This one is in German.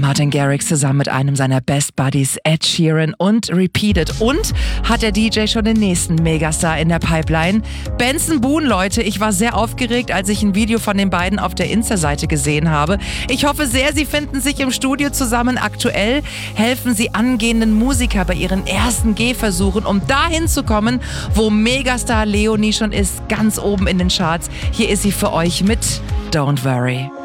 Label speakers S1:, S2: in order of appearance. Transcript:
S1: Martin Garrix zusammen mit einem seiner Best Buddies, Ed Sheeran und Repeated. Und hat der DJ schon den nächsten Megastar in der Pipeline? Benson Boone, Leute. Ich war sehr aufgeregt, als ich ein Video von den beiden auf der Insta-Seite gesehen habe. Ich hoffe sehr, sie finden sich im Studio zusammen. Aktuell helfen sie angehenden Musiker bei ihren ersten Gehversuchen, um dahin zu kommen, wo Megastar Leonie schon ist, ganz oben in den Charts. Hier ist sie für euch mit Don't Worry.